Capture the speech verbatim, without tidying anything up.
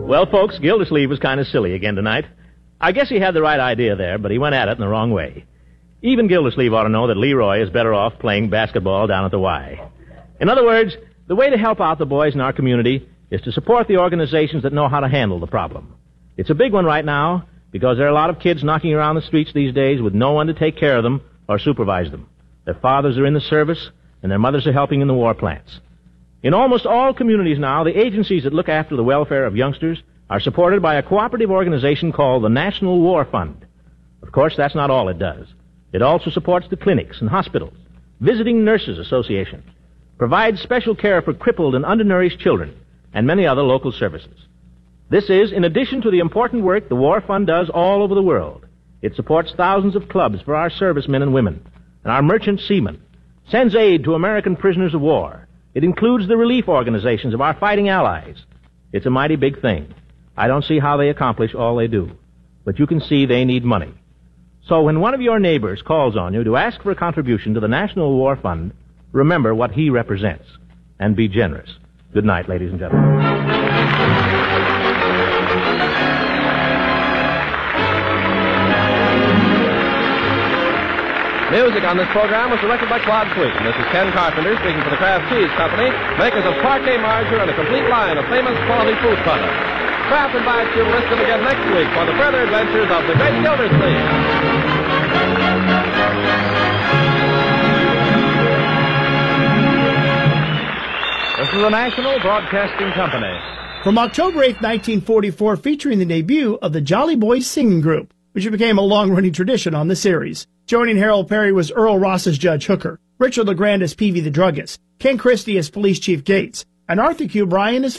Well, folks, Gildersleeve was kind of silly again tonight. I guess he had the right idea there, but he went at it in the wrong way. Even Gildersleeve ought to know that Leroy is better off playing basketball down at the Y. In other words, the way to help out the boys in our community is to support the organizations that know how to handle the problem. It's a big one right now because there are a lot of kids knocking around the streets these days with no one to take care of them or supervise them. Their fathers are in the service, and their mothers are helping in the war plants. In almost all communities now, the agencies that look after the welfare of youngsters are supported by a cooperative organization called the National War Fund. Of course, that's not all it does. It also supports the clinics and hospitals, visiting nurses associations, provides special care for crippled and undernourished children, and many other local services. This is in addition to the important work the War Fund does all over the world. It supports thousands of clubs for our servicemen and women, and our merchant seamen, sends aid to American prisoners of war. It includes the relief organizations of our fighting allies. It's a mighty big thing. I don't see how they accomplish all they do, but you can see they need money. So when one of your neighbors calls on you to ask for a contribution to the National War Fund, remember what he represents, and be generous. Good night, ladies and gentlemen. Music on this program was directed by Claude Sweet. This is Ken Carpenter speaking for the Kraft Cheese Company, makers of Parquet Margarine and a complete line of famous quality food products. Kraft invites you to listen again next week for the further adventures of the great Gildersleeve. This is the National Broadcasting Company. From October eighth, nineteen forty-four, featuring the debut of the Jolly Boys Singing Group, which became a long-running tradition on the series. Joining Harold Perry was Earl Ross as Judge Hooker, Richard LeGrand as Peavy the Druggist, Ken Christie as Police Chief Gates, and Arthur Q. Bryan as